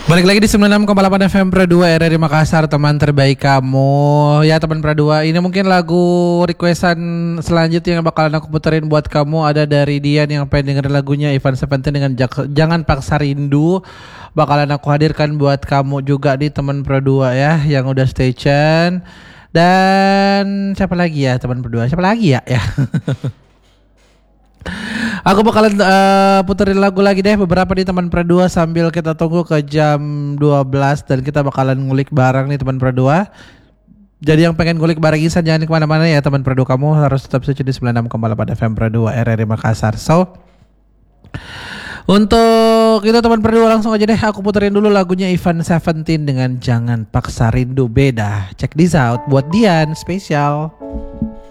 Balik lagi di 96,8 FM Pro 2 RRI Makassar, teman terbaik kamu. Ya teman Pro 2, ini mungkin lagu requestan selanjutnya yang bakalan aku puterin buat kamu ada dari Dian yang pengen dengerin lagunya Ivan Seventeen dengan Jangan Paksa Rindu. Bakalan aku hadirkan buat kamu juga di teman Pro 2 ya yang udah stay tune. Dan siapa lagi ya teman Pro 2? Siapa lagi ya? Aku bakalan puterin lagu lagi deh beberapa di teman Pro 2 sambil kita tunggu ke jam 12 dan kita bakalan ngulik bareng nih teman Pro 2. Jadi yang pengen ngulik bareng Isan jangan kemana-mana ya teman Pro 2, kamu harus tetap setia di 96,8 FM Pro 2 RRI Makassar. So untuk itu teman Pro 2 langsung aja deh aku puterin dulu lagunya Ivan Seventeen dengan Jangan Paksa Rindu. Beda. Check this out buat Dian spesial.